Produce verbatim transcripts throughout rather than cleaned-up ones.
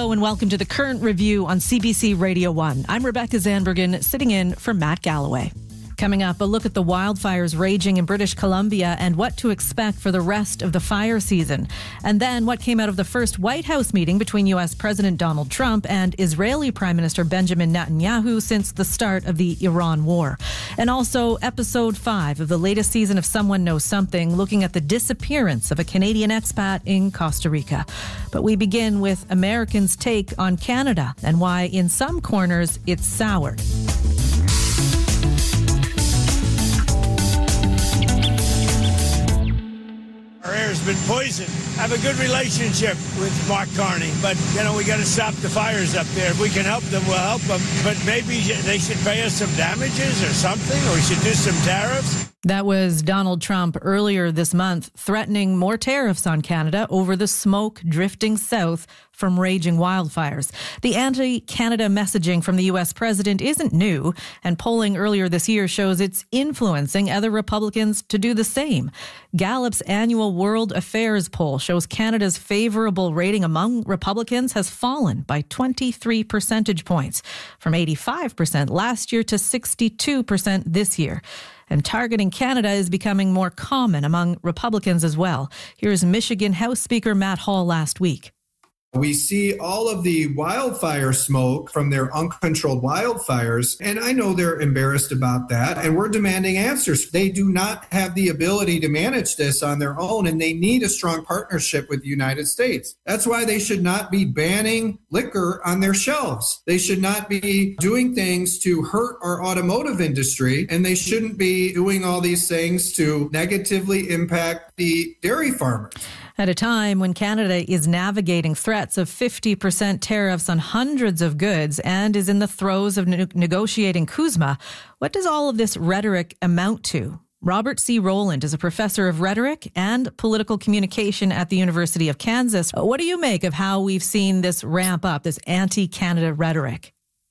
Hello and welcome to the Current Review on C B C Radio one. I'm Rebecca Zandbergen, sitting in for Matt Galloway. Coming up, a look at the wildfires raging in British Columbia and what to expect for the rest of the fire season. And then what came out of the first White House meeting between U S President Donald Trump and Israeli Prime Minister Benjamin Netanyahu since the start of the Iran war. And also episode five of the latest season of Someone Knows Something, looking at the disappearance of a Canadian expat in Costa Rica. But we begin with Americans' take on Canada and why in some corners it's soured. Our air's been poisoned. I have a good relationship with Mark Carney, but, you know, we got to stop the fires up there. If we can help them, we'll help them. But maybe they should pay us some damages or something, or we should do some tariffs. That was Donald Trump earlier this month, threatening more tariffs on Canada over the smoke drifting south from raging wildfires. The anti-Canada messaging from the U S president isn't new, and polling earlier this year shows it's influencing other Republicans to do the same. Gallup's annual World Affairs poll shows Canada's favorable rating among Republicans has fallen by twenty-three percentage points, from eighty-five percent last year to sixty-two percent this year. And targeting Canada is becoming more common among Republicans as well. Here's Michigan House Speaker Matt Hall last week. We see all of the wildfire smoke from their uncontrolled wildfires, and I know they're embarrassed about that, and we're demanding answers. They do not have the ability to manage this on their own, and they need a strong partnership with the United States. That's why they should not be banning liquor on their shelves. They should not be doing things to hurt our automotive industry, and they shouldn't be doing all these things to negatively impact the dairy farmers. At a time when Canada is navigating threats of fifty percent tariffs on hundreds of goods and is in the throes of ne- negotiating CUSMA, what does all of this rhetoric amount to? Robert C. Rowland is a professor of rhetoric and political communication at the University of Kansas. What do you make of how we've seen this ramp up, this anti-Canada rhetoric?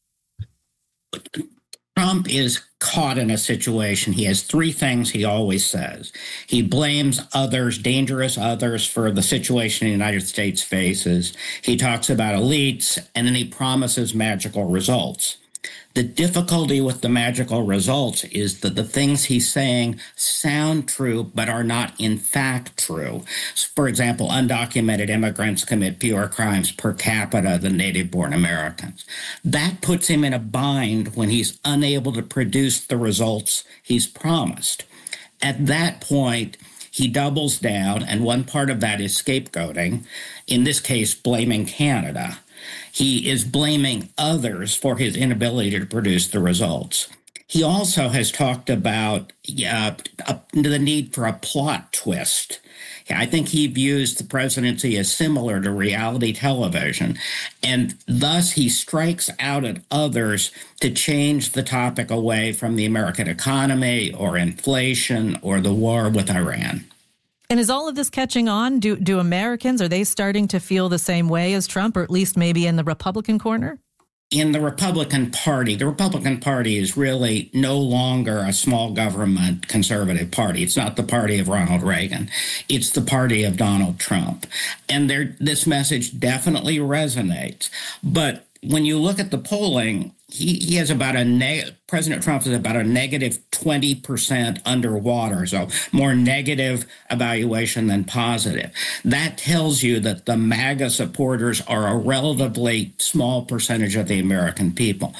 Trump is caught in a situation. He has three things he always says. He blames others, dangerous others, for the situation the United States faces. He talks about elites, and then he promises magical results. The difficulty with the magical results is that the things he's saying sound true, but are not in fact true. For example, undocumented immigrants commit fewer crimes per capita than native-born Americans. That puts him in a bind when he's unable to produce the results he's promised. At that point, he doubles down, and one part of that is scapegoating, in this case, blaming Canada. He is blaming others for his inability to produce the results. He also has talked about uh, uh, the need for a plot twist. I think he views the presidency as similar to reality television, and thus he strikes out at others to change the topic away from the American economy or inflation or the war with Iran. And is all of this catching on? Do do Americans, are they starting to feel the same way as Trump, or at least maybe in the Republican corner? In the Republican Party, the Republican Party is really no longer a small government conservative party. It's not the party of Ronald Reagan. It's the party of Donald Trump. And there, this message definitely resonates. But when you look at the polling, he, he has about a neg- President Trump is about a negative twenty percent underwater, so more negative evaluation than positive. That tells you that the MAGA supporters are a relatively small percentage of the American people.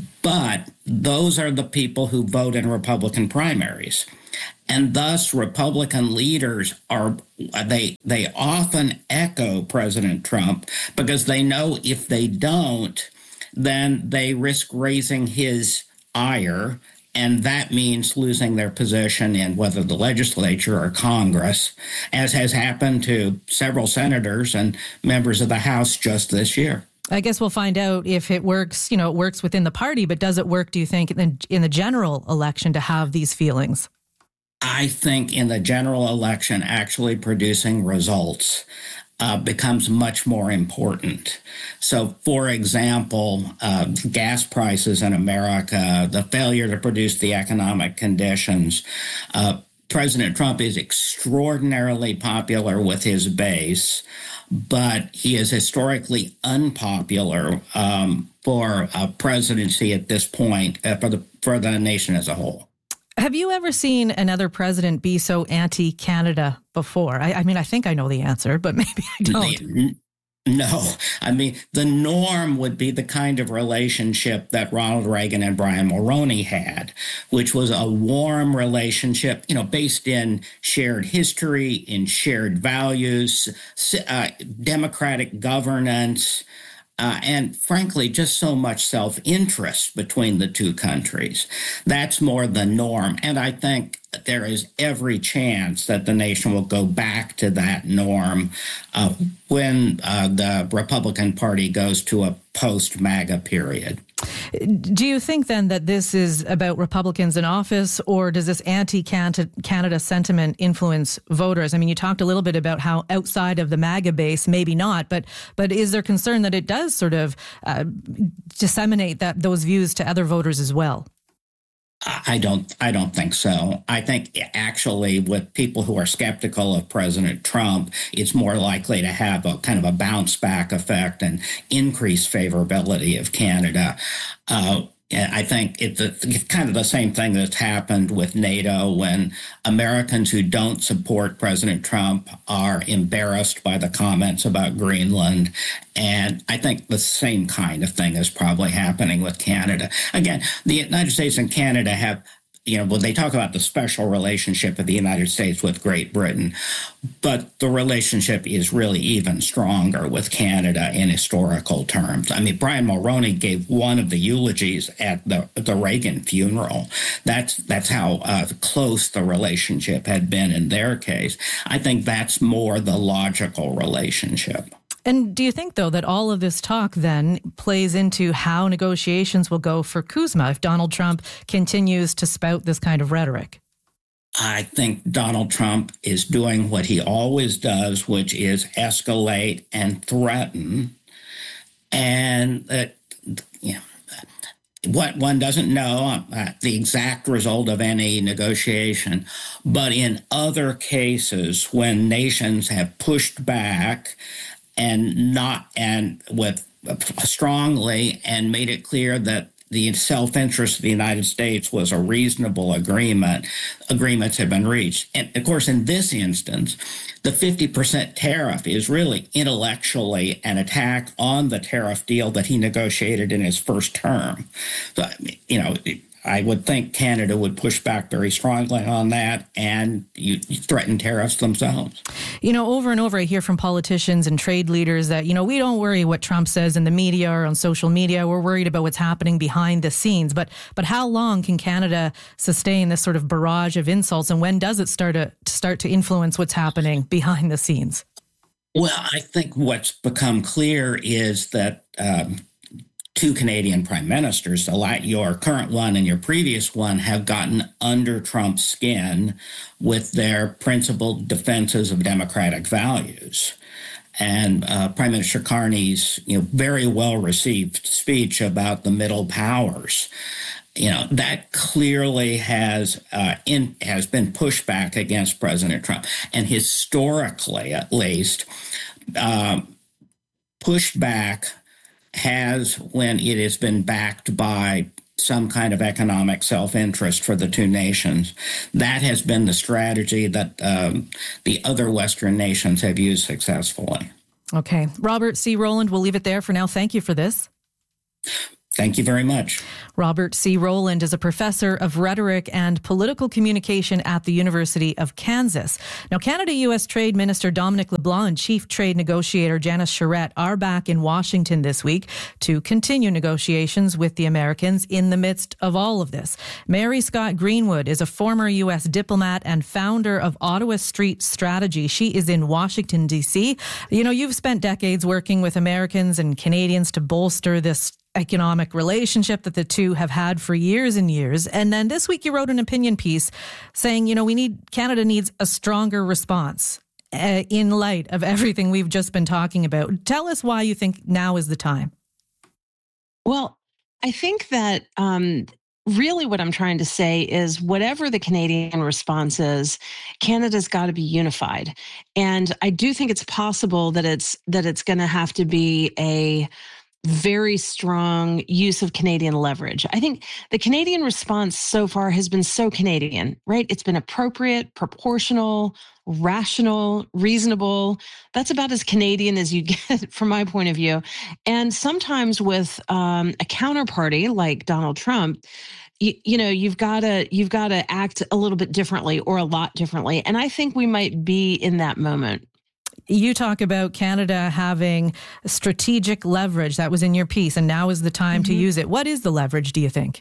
But those are the people who vote in Republican primaries. And thus, Republican leaders are, they they often echo President Trump because they know if they don't, then they risk raising his ire, and that means losing their position in whether the legislature or Congress, as has happened to several senators and members of the House just this year. I guess we'll find out if it works, you know, it works within the party, but does it work, do you think, in, in the general election to have these feelings? I think in the general election, actually producing results uh, becomes much more important. So, for example, uh, gas prices in America, the failure to produce the economic conditions, uh, President Trump is extraordinarily popular with his base, but he is historically unpopular um, for a presidency at this point uh, for the for the nation as a whole. Have you ever seen another president be so anti-Canada before? I, I mean, I think I know the answer, but maybe I don't. No, I mean, the norm would be the kind of relationship that Ronald Reagan and Brian Mulroney had, which was a warm relationship, you know, based in shared history, in shared values, uh, democratic governance, Uh, and frankly, just so much self-interest between the two countries. That's more the norm. And I think there is every chance that the nation will go back to that norm uh, when uh, the Republican Party goes to a post-MAGA period. Do you think then that this is about Republicans in office, or does this anti-Canada sentiment influence voters? I mean, you talked a little bit about how outside of the MAGA base, maybe not, but but is there concern that it does sort of uh, disseminate that those views to other voters as well? I don't I don't think so. I think actually with people who are skeptical of President Trump, it's more likely to have a kind of a bounce back effect and increased favorability of Canada. Uh, I think it's, a, it's kind of the same thing that's happened with NATO when Americans who don't support President Trump are embarrassed by the comments about Greenland. And I think the same kind of thing is probably happening with Canada. Again, the United States and Canada have, you know, well, they talk about the special relationship of the United States with Great Britain, but the relationship is really even stronger with Canada in historical terms. I mean, Brian Mulroney gave one of the eulogies at the the Reagan funeral. That's that's how uh, close the relationship had been in their case. I think that's more the logical relationship. And do you think, though, that all of this talk then plays into how negotiations will go for Kuzma if Donald Trump continues to spout this kind of rhetoric? I think Donald Trump is doing what he always does, which is escalate and threaten. And uh, you know, what one doesn't know uh, the exact result of any negotiation, but in other cases when nations have pushed back and not and with uh, strongly and made it clear that the self-interest of the United States was a reasonable agreement, agreements have been reached. And of course, in this instance, the fifty percent tariff is really intellectually an attack on the tariff deal that he negotiated in his first term. So, you know, I would think Canada would push back very strongly on that and you, you threaten tariffs themselves. You know, over and over I hear from politicians and trade leaders that, you know, we don't worry what Trump says in the media or on social media. We're worried about what's happening behind the scenes. But but how long can Canada sustain this sort of barrage of insults? And when does it start to, start to influence what's happening behind the scenes? Well, I think what's become clear is that um, two Canadian prime ministers, your current one and your previous one, have gotten under Trump's skin with their principled defenses of democratic values. And uh, Prime Minister Carney's, you know, very well-received speech about the middle powers, you know, that clearly has uh, in, has been pushed back against President Trump. And historically, at least, um, pushed back has when it has been backed by some kind of economic self-interest for the two nations. That has been the strategy that um, the other Western nations have used successfully. Okay. Robert C. Rowland, we'll leave it there for now. Thank you for this. Thank you very much. Robert C. Rowland is a professor of rhetoric and political communication at the University of Kansas. Now, Canada-U S Trade Minister Dominic LeBlanc and Chief Trade Negotiator Janice Charette are back in Washington this week to continue negotiations with the Americans in the midst of all of this. Mary Scott Greenwood is a former U S diplomat and founder of Ottawa Street Strategy. She is in Washington, D C. You know, you've spent decades working with Americans and Canadians to bolster this economic relationship that the two have had for years and years. And then this week you wrote an opinion piece saying, you know, we need Canada needs a stronger response uh, in light of everything we've just been talking about. Tell us why you think now is the time. Well, I think that um, really what I'm trying to say is whatever the Canadian response is, Canada's got to be unified. And I do think it's possible that it's that it's going to have to be a very strong use of Canadian leverage. I think the Canadian response so far has been so Canadian, right? It's been appropriate, proportional, rational, reasonable. That's about as Canadian as you get from my point of view. And sometimes with um, a counterparty like Donald Trump, you, you know, you've got to you've got to act a little bit differently or a lot differently. And I think we might be in that moment. You talk about Canada having strategic leverage. That was in your piece, and now is the time mm-hmm. to use it. What is the leverage, do you think?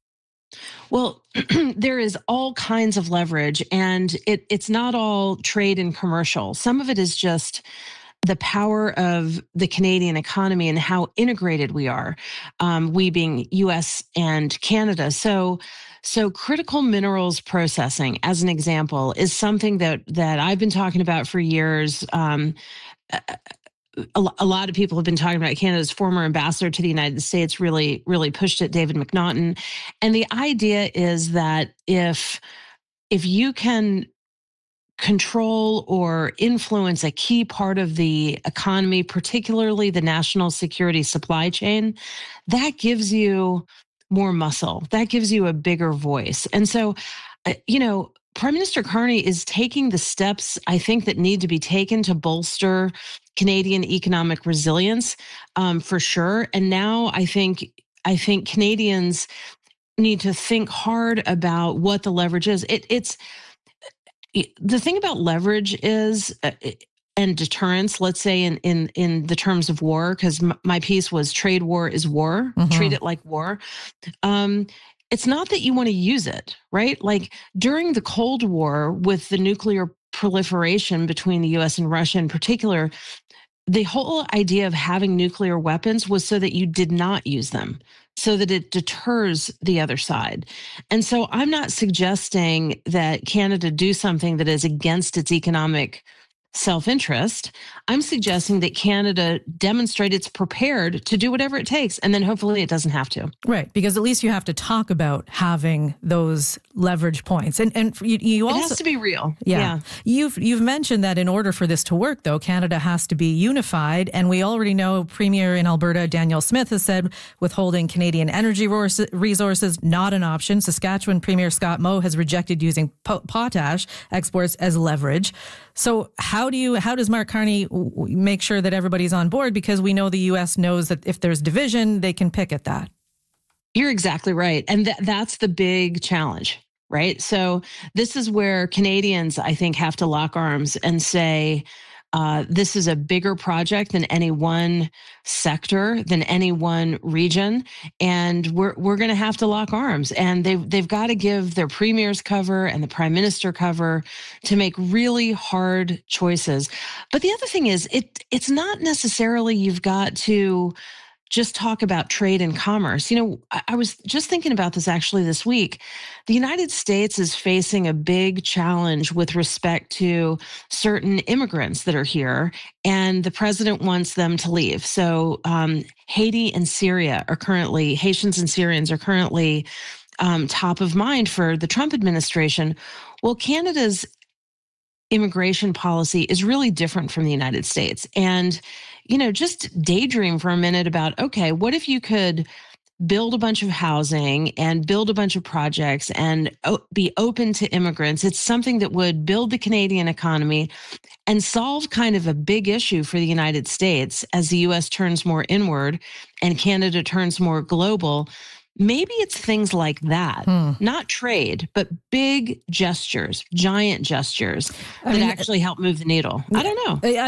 Well, there is all kinds of leverage, and it, it's not all trade and commercial. Some of it is just the power of the Canadian economy and how integrated we are, um, we being U S and Canada. So So critical minerals processing, as an example, is something that that I've been talking about for years. Um, a, a lot of people have been talking about. Canada's former ambassador to the United States really, really pushed it, David McNaughton. And the idea is that if if you can control or influence a key part of the economy, particularly the national security supply chain, that gives you more muscle. That gives you a bigger voice. And so, uh, you know, Prime Minister Carney is taking the steps, I think, that need to be taken to bolster Canadian economic resilience, um, for sure. And now I think, I think Canadians need to think hard about what the leverage is. It, it's the thing about leverage is, uh, and deterrence, let's say in in in the terms of war, because m- my piece was trade war is war, mm-hmm. treat it like war. Um, it's not that you want to use it, right? Like during the Cold War with the nuclear proliferation between the U S and Russia in particular, the whole idea of having nuclear weapons was so that you did not use them, so that it deters the other side. And so I'm not suggesting that Canada do something that is against its economic self-interest. I'm suggesting that Canada demonstrate it's prepared to do whatever it takes, and then hopefully it doesn't have to. Right, because at least you have to talk about having those leverage points, and and you, you also it has to be real. Yeah. yeah, you've you've mentioned that in order for this to work, though, Canada has to be unified, and we already know Premier in Alberta Danielle Smith has said withholding Canadian energy resources not an option. Saskatchewan Premier Scott Moe has rejected using po- potash exports as leverage. So how do you, how does Mark Carney w- make sure that everybody's on board? Because we know the U S knows that if there's division, they can pick at that. You're exactly right. And th- that's the big challenge, right? So this is where Canadians, I think, have to lock arms and say, uh, this is a bigger project than any one sector, than any one region, and we're we're going to have to lock arms. And they've they've got to give their premiers cover and the prime minister cover to make really hard choices. But the other thing is, it it's not necessarily you've got to just talk about trade and commerce. You know, I, I was just thinking about this actually this week. The United States is facing a big challenge with respect to certain immigrants that are here, and the president wants them to leave. So um, Haiti and Syria are currently, Haitians and Syrians are currently um, top of mind for the Trump administration. Well, Canada's immigration policy is really different from the United States. And, you know, just daydream for a minute about, okay, what if you could build a bunch of housing and build a bunch of projects and o- be open to immigrants? It's something that would build the Canadian economy and solve kind of a big issue for the United States as the U S turns more inward and Canada turns more global. Maybe it's things like that, hmm. not trade, but big gestures, giant gestures I that mean, actually help move the needle. I don't know.